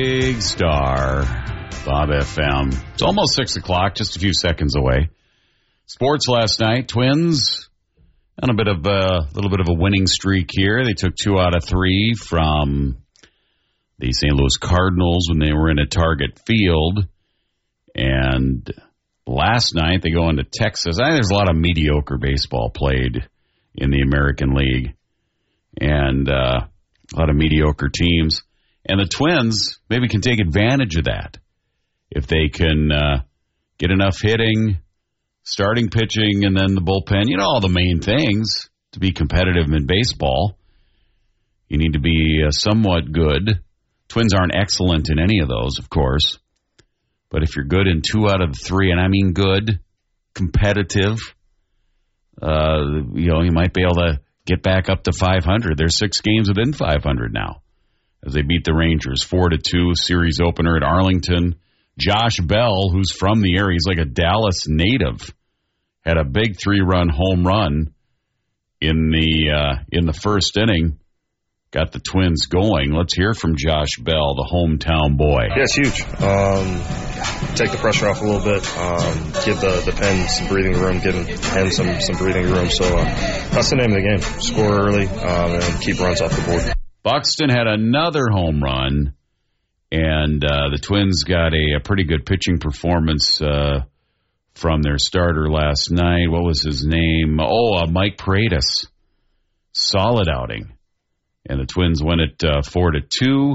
Big Star, Bob FM. It's almost 6 o'clock, just a few seconds away. Sports last night, Twins on a little bit of a winning streak here. They took 2 out of 3 from the St. Louis Cardinals when they were in a Target Field. And last night they go into Texas. I think there's a lot of mediocre baseball played in the American League. And a lot of mediocre teams. And the Twins maybe can take advantage of that if they can get enough hitting, starting pitching, and then the bullpen. You know, all the main things to be competitive in baseball. You need to be somewhat good. Twins aren't excellent in any of those, of course. But if you're good in 2 out of 3, and I mean good, competitive, you might be able to get back up to 500. There's 6 games within 500 now as they beat the Rangers 4-2, series opener at Arlington. Josh Bell, who's from the area, he's like a Dallas native, had a big 3-run home run in the first inning. Got the Twins going. Let's hear from Josh Bell, the hometown boy. Yeah, it's huge. Take the pressure off a little bit. Give the pen some breathing room. Give him some breathing room. So that's the name of the game. Score early and keep runs off the board. Buxton had another home run, and the Twins got a pretty good pitching performance from their starter last night. What was his name? Mike Paredes. Solid outing. And the Twins win it 4-2.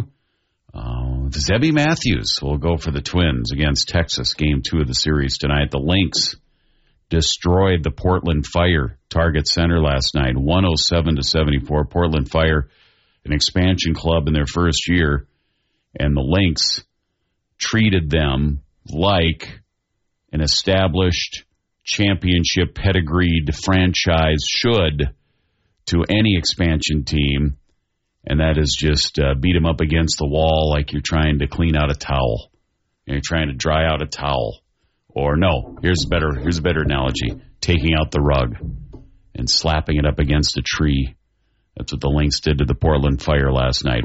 Zebby Matthews will go for the Twins against Texas. Game 2 of the series tonight. The Lynx destroyed the Portland Fire Target Center last night, 107-74. Portland Fire, an expansion club in their first year, and the Lynx treated them like an established championship pedigreed franchise should to any expansion team. And that is just beat them up against the wall like you're trying to clean out a towel. You're trying to dry out a towel. Or no, here's a better analogy. Taking out the rug and slapping it up against a tree. That's what the Lynx did to the Portland Fire last night.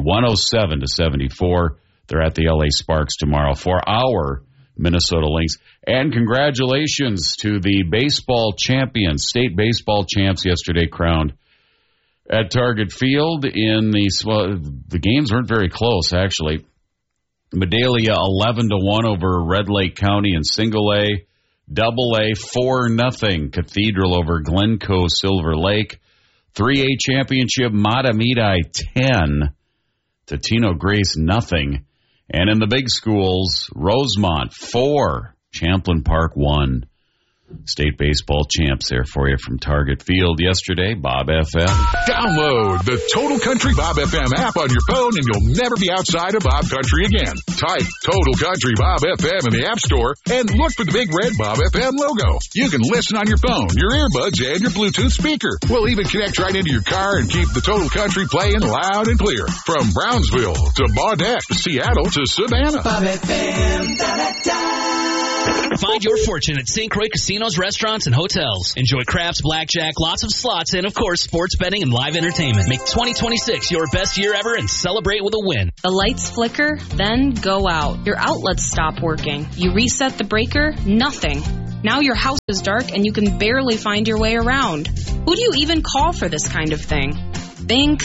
107-74. They're at the LA Sparks tomorrow for our Minnesota Lynx. And congratulations to the baseball champions, state baseball champs yesterday crowned at Target Field in the games weren't very close, actually. Medalia 11-1 over Red Lake County in single A. Double A 4-0 Cathedral over Glencoe Silver Lake. 3A championship Matamidi 10 Tino Grace 0. And in the big schools, Rosemont 4, Champlain Park 1. State baseball champs there for you from Target Field yesterday. Bob FM. Download the Total Country Bob FM app on your phone and you'll never be outside of Bob Country again. Type Total Country Bob FM in the App Store and look for the big red Bob FM logo. You can listen on your phone, your earbuds, and your Bluetooth speaker. We'll even connect right into your car and keep the Total Country playing loud and clear. From Brownsville to Baudette, Seattle to Savannah. Bob FM, da-da-da. Find your fortune at St. Croix Casinos, Restaurants, and Hotels. Enjoy craps, blackjack, lots of slots, and, of course, sports betting and live entertainment. Make 2026 your best year ever and celebrate with a win. The lights flicker, then go out. Your outlets stop working. You reset the breaker, nothing. Now your house is dark and you can barely find your way around. Who do you even call for this kind of thing? Think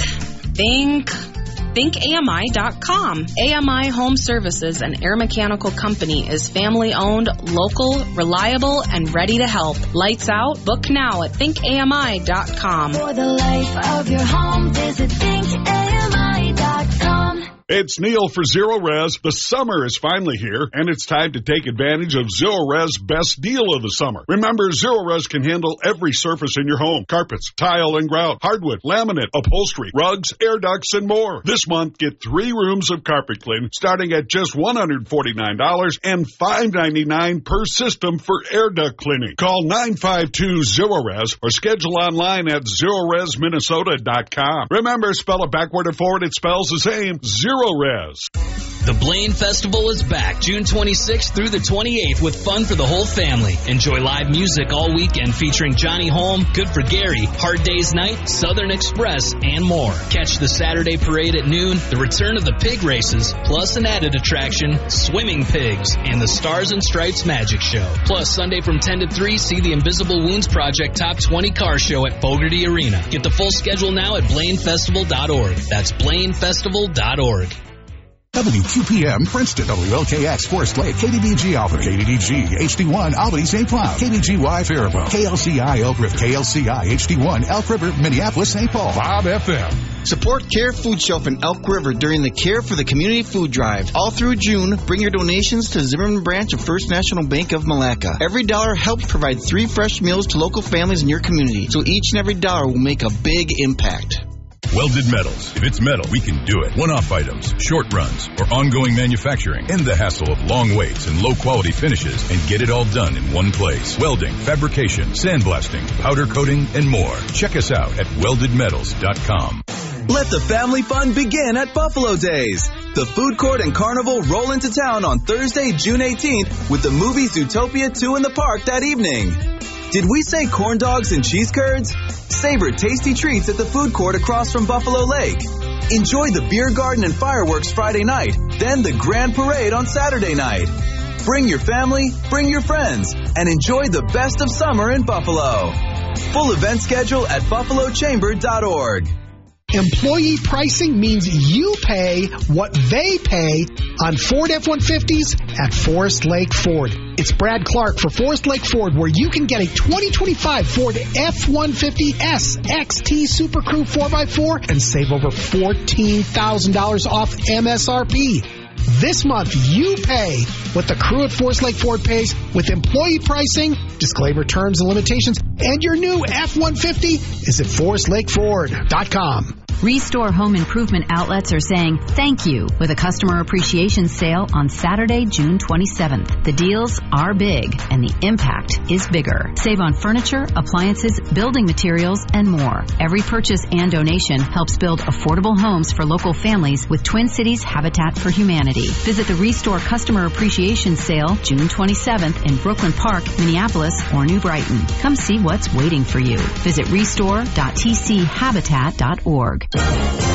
AMI.com. AMI Home Services, an air mechanical company, is family-owned, local, reliable, and ready to help. Lights out? Book now at thinkami.com. For the life of your home, visit thinkami.com. It's Neil for Zero Res. The summer is finally here, and it's time to take advantage of Zero Res' best deal of the summer. Remember, Zero Res can handle every surface in your home. Carpets, tile and grout, hardwood, laminate, upholstery, rugs, air ducts, and more. This month, get 3 rooms of carpet clean starting at just $149 and $599 per system for air duct cleaning. Call 952-ZERO-RES or schedule online at ZeroResMinnesota.com. Remember, spell it backward or forward, it spells the same. Zero Res. The Blaine Festival is back June 26th through the 28th with fun for the whole family. Enjoy live music all weekend featuring Johnny Holm, Good for Gary, Hard Day's Night, Southern Express, and more. Catch the Saturday parade at noon, the return of the pig races, plus an added attraction, swimming pigs, and the Stars and Stripes Magic Show. Plus, Sunday from 10 to 3, see the Invisible Wounds Project Top 20 Car Show at Fogarty Arena. Get the full schedule now at BlaineFestival.org. That's BlaineFestival.org. WQPM Princeton, WLKX Forest Lake, KDBG Albany, KDDG HD1 Albany St. Cloud, KDGY Faribault, KLCI Elk River, KLCI HD1 Elk River, Minneapolis St. Paul. Bob FM. Support Care Food Shelf in Elk River during the Care for the Community Food Drive. All through June, bring your donations to Zimmerman branch of First National Bank of Malacca. Every dollar helps provide 3 fresh meals to local families in your community, so each and every dollar will make a big impact. Welded Metals. If it's metal, we can do it. One-off items, short runs, or ongoing manufacturing. End the hassle of long waits and low-quality finishes and get it all done in one place. Welding, fabrication, sandblasting, powder coating, and more. Check us out at weldedmetals.com. Let the family fun begin at Buffalo Days. The food court and carnival roll into town on Thursday, June 18th with the movie Zootopia 2 in the park that evening. Did we say corn dogs and cheese curds? Savor tasty treats at the food court across from Buffalo Lake. Enjoy the beer garden and fireworks Friday night, then the grand parade on Saturday night. Bring your family, bring your friends, and enjoy the best of summer in Buffalo. Full event schedule at buffalochamber.org. Employee pricing means you pay what they pay on Ford F-150s at Forest Lake Ford. It's Brad Clark for Forest Lake Ford, where you can get a 2025 Ford F-150S XT Super Crew 4x4 and save over $14,000 off MSRP. This month, you pay what the crew at Forest Lake Ford pays with employee pricing, disclaimer terms and limitations, and your new F-150 is at forestlakeford.com. Restore Home Improvement outlets are saying thank you with a customer appreciation sale on Saturday, June 27th. The deals are big and the impact is bigger. Save on furniture, appliances, building materials, and more. Every purchase and donation helps build affordable homes for local families with Twin Cities Habitat for Humanity. Visit the Restore Customer Appreciation Sale June 27th in Brooklyn Park, Minneapolis, or New Brighton. Come see what's waiting for you. Visit restore.tchabitat.org.